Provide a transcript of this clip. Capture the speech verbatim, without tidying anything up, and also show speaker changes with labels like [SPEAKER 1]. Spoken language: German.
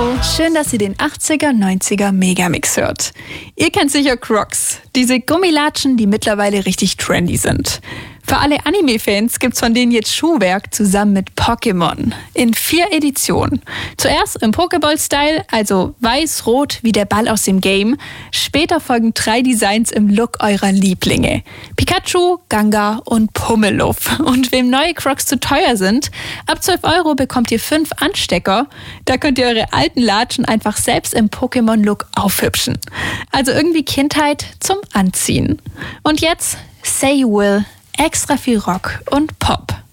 [SPEAKER 1] Hallo, schön, dass ihr den achtziger, neunziger Megamix hört. Ihr kennt sicher Crocs, diese Gummilatschen, die mittlerweile richtig trendy sind. Für alle Anime-Fans gibt's von denen jetzt Schuhwerk zusammen mit Pokémon in vier Editionen. Zuerst im Pokéball-Style, also weiß-rot wie der Ball aus dem Game. Später folgen drei Designs im Look eurer Lieblinge: Pikachu, Ganga und Pummeluff. Und wem neue Crocs zu teuer sind, ab zwölf Euro bekommt ihr fünf Anstecker. Da könnt ihr eure alten Latschen einfach selbst im Pokémon-Look aufhübschen. Also irgendwie Kindheit zum Anziehen. Und jetzt Say You Will. Extra viel Rock und Pop.